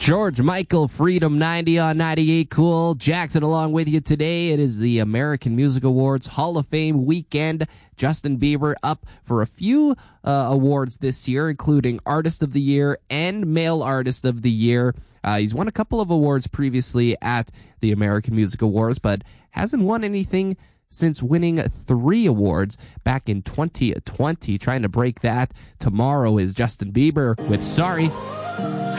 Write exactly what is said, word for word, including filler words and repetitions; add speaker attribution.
Speaker 1: George Michael, Freedom ninety on ninety-eight Cool. Jackson along with you today. It is the American Music Awards Hall of Fame weekend. Justin Bieber up for a few uh, awards this year, including Artist of the Year and Male Artist of the Year. Uh, he's won a couple of awards previously at the American Music Awards, but hasn't won anything since winning three awards back in twenty twenty. Trying to break that tomorrow is Justin Bieber with Sorry.